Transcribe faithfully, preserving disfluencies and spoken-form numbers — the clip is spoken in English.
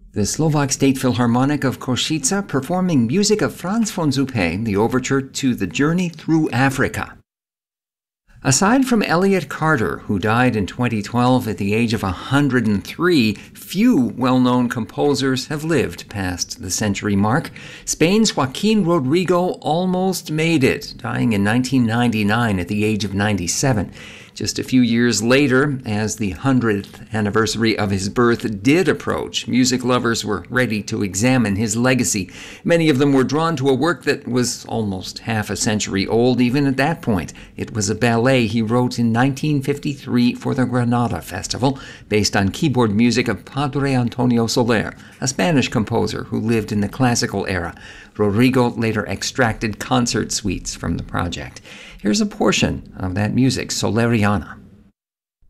The Slovak State Philharmonic of Košice performing music of Franz von Suppé, the overture to The Journey Through Africa. Aside from Elliott Carter, who died in twenty twelve at the age of one hundred three, few well-known composers have lived past the century mark. Spain's Joaquin Rodrigo almost made it, dying in nineteen ninety-nine at the age of ninety-seven. Just a few years later, as the hundredth anniversary of his birth did approach, music lovers were ready to examine his legacy. Many of them were drawn to a work that was almost half a century old even at that point. It was a ballet he wrote in nineteen fifty-three for the Granada Festival, based on keyboard music of Padre Antonio Soler, a Spanish composer who lived in the classical era. Rodrigo later extracted concert suites from the project. Here's a portion of that music, Soleriana.